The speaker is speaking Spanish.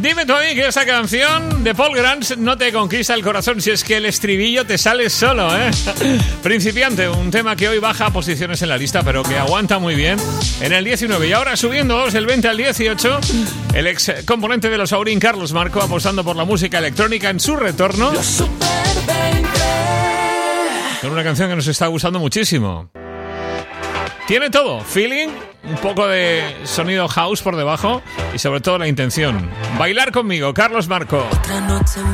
Dime tú a mí que esa canción de Paul Grant no te conquista el corazón si es que el estribillo te sale solo, ¿eh? Principiante, un tema que hoy baja posiciones en la lista, pero que aguanta muy bien en el 19. Y ahora subiendo del 20 al 18, el ex componente de los Aurin, Carlos Marco, apostando por la música electrónica en su retorno. Con una canción que nos está gustando muchísimo. Tiene todo, feeling, un poco de sonido house por debajo y sobre todo la intención. Bailar conmigo, Carlos Marco. Otra noche